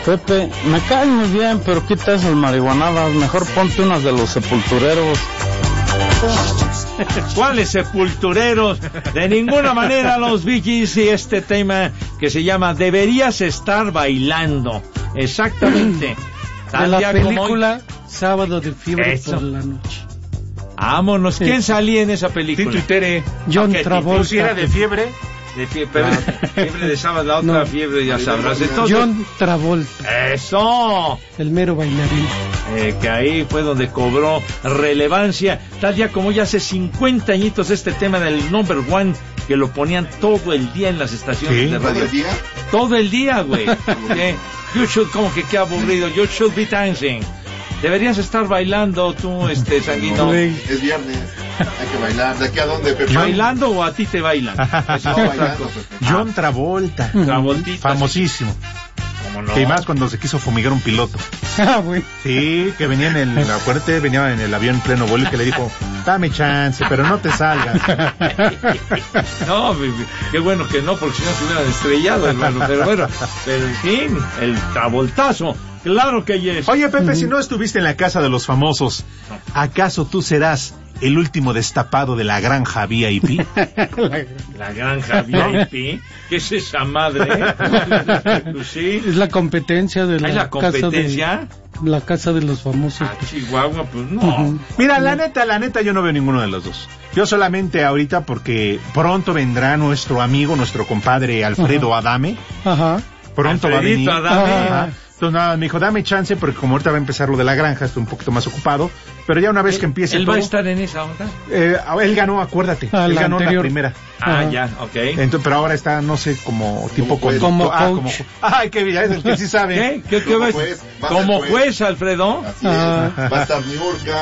Pepe, me caen muy bien, pero quita esas marihuanadas. Mejor ponte unas de los Sepultureros. ¿Cuáles Sepultureros? De ninguna manera los Bee Gees y este tema que se llama Deberías estar bailando. Exactamente. De la película Sábado de Fiebre por la Noche. Vámonos. ¿Quién salía en esa película? Tito y Tere. John Travolta. ¿Si era de fiebre? De fiebre, fiebre de sábado, la otra fiebre, ya sabrás. Entonces, John Travolta. ¡Eso! El mero bailarín. Que ahí fue donde cobró relevancia. Tal día como ya hace 50 añitos este tema del Number One, que lo ponían todo el día en las estaciones de radio. ¿Todo el día? Todo el día, güey. You should, como que qué aburrido. You should be dancing. Deberías estar bailando tú, Sanguino. Es viernes, hay que bailar. ¿De aquí a dónde, Pepe? ¿Bailando o a ti te bailan? No, bailando, Pepe. John Travolta. Travoltita. Famosísimo. ¿Cómo no? Y más cuando se quiso fumigar un piloto. Güey. Sí, que venía venía en el avión en pleno vuelo y que le dijo, dame chance, pero no te salgas. No, qué bueno que no, porque si no se hubieran estrellado, hermano. Pero bueno, pero en fin, el Travoltazo. Claro que yes. Oye, Pepe, si no estuviste en la casa de los famosos, ¿acaso tú serás el último destapado de la granja VIP? La granja VIP. ¿Qué es esa madre? ¿Sí? Es la competencia de ¿Es la competencia? La casa de los famosos. Chihuahua, pues no. Mira, la neta, yo no veo ninguno de los dos. Yo solamente ahorita porque pronto vendrá nuestro amigo, nuestro compadre Alfredo Adame. Ajá. Pronto Alfredito va a venir. Adame. Ajá. Entonces nada, me dijo, dame chance porque como ahorita va a empezar lo de la granja, estoy un poquito más ocupado, pero ya una vez que empiece ¿Él todo, va a estar en esa onda? él ganó, acuérdate, él ganó anterior. la primera. Ya, ok. Entonces, pero ahora está, no sé, como tipo como coach. Ay, qué bien, es el que sí sabe. ¿Qué ves? ¿Como juez, Alfredo? Así es. Va a estar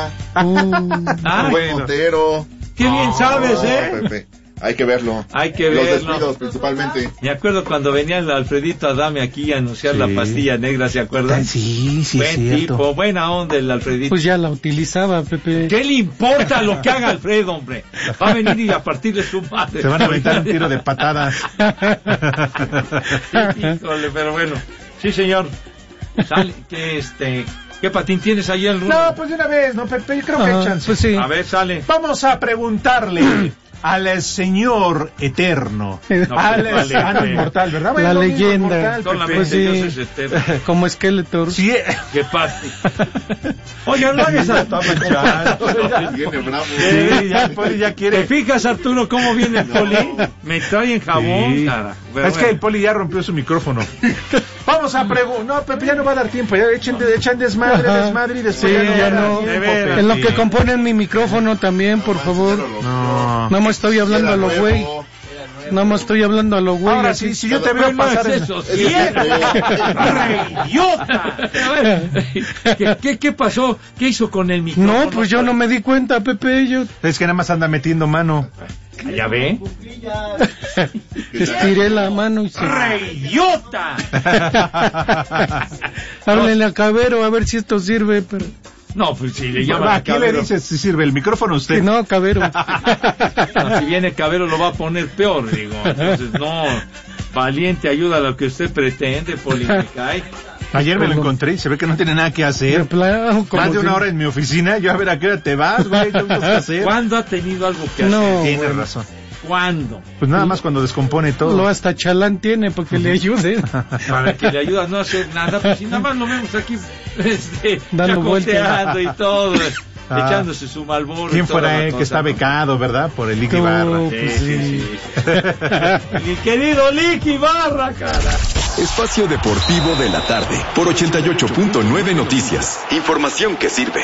Niurka, Rubén Montero. Qué bien sabes, Pepe. Hay que verlo. Hay que Los verlo. descuidos, principalmente. Me acuerdo cuando venía el Alfredito Adame aquí a anunciar la pastilla negra, ¿se acuerdan? Sí, Buen cierto. tipo, buena onda el Alfredito. Pues ya la utilizaba, Pepe. ¿Qué le importa lo que haga Alfredo, hombre? Va a venir y a partir de su madre. Se van a aventar un tiro de patadas. Híjole, pero bueno. Sí, señor. Sale, ¿qué patín tienes ahí al No, pues de una vez, ¿no, Pepe? Yo creo que hay chance. Pues sí. A ver, sale. Vamos a preguntarle al Señor Eterno, al inmortal, ¿verdad? La Bueno, leyenda. inmortal, Solamente Pues sí. Dios es eterno. Como Skeletor. sí, ¿Qué pasa? Oye, no hagas a Viene bravo. sí, ya, el Poli ya ¿Te quiere. fijas, Arturo, cómo viene el Poli? Me trae en jabón, Sí. cara. Pero Es que el Poli ya rompió su micrófono. Vamos a preguntar. No, Pepe, ya no va a dar tiempo. Ya echan desmadre y después Sí, ya ya no va a no. dar De tiempo, veras. Pepe. En lo que componen mi micrófono también, por favor. No. No me estoy hablando a lo güey. No me estoy hablando a lo güey. Ahora así. sí, si yo te veo no pasar. es eso, ¡idiota! ¿Qué pasó? ¿Qué hizo con el micrófono? No, pues yo no me di cuenta, Pepe. Yo Es que nada más anda metiendo mano. ¿Ya ve? estiré la mano y se... ¡Idiota! Háblenle a Cabero a ver si esto sirve, pero... No, pues si le llaman a Aquí le Cabero. dices si sirve el micrófono a usted. Que no, Cabero. No, si viene Cabero lo va a poner peor, digo. Entonces, no. Valiente, ayuda a lo que usted pretende, Poli, me cae. Ayer me lo encontré y se ve que no tiene nada que hacer. Más de una hora en mi oficina. Yo a ver a qué hora te vas, güey. ¿Qué vas a hacer? ¿Cuándo ha tenido algo que hacer? No, Tienes bueno. razón. ¿Cuándo? Pues nada más cuando descompone todo. Lo hasta Chalán tiene para que le ayude. Para que le ayude a no hacer nada, pues si nada más lo vemos aquí Dando chacoteando vueltas. y todo, echándose su Malboro. ¿Quién fuera él que está becado, verdad? Por el Licky Barra. Pues Sí. Mi querido Licky Barra, cara. Espacio Deportivo de la Tarde por 88.9 Noticias. Información que sirve.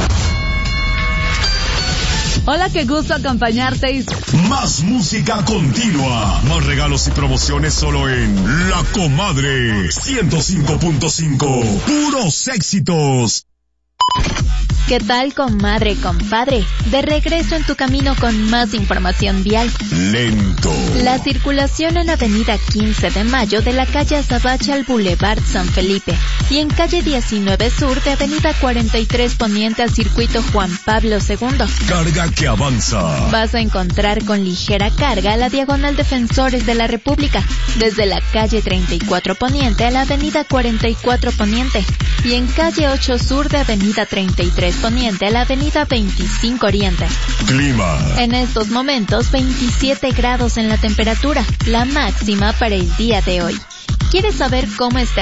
Hola, qué gusto acompañarte y... Más música continua. Más regalos y promociones solo en La Comadre 105.5. Puros éxitos. ¿Qué tal, comadre, compadre? De regreso en tu camino con más información vial. Lento. La circulación en Avenida 15 de Mayo de la calle Azabache al Boulevard San Felipe y en calle 19 Sur de Avenida 43 Poniente al Circuito Juan Pablo II. Carga que avanza. Vas a encontrar con ligera carga la diagonal Defensores de la República desde la calle 34 Poniente a la Avenida 44 Poniente y en calle 8 Sur de Avenida 33 Poniente a la Avenida 25 Oriente. Clima. En estos momentos 27 grados en la temperatura, la máxima para el día de hoy. ¿Quieres saber cómo está